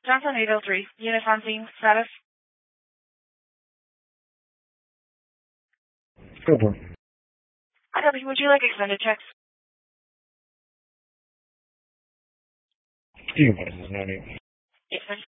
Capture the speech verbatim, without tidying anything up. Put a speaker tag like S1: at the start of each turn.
S1: Johnson eight oh three, unit on scene, status.
S2: Go for it.
S1: Copy, would you like extended checks?
S2: You can put it in no need.
S1: Yes, sir.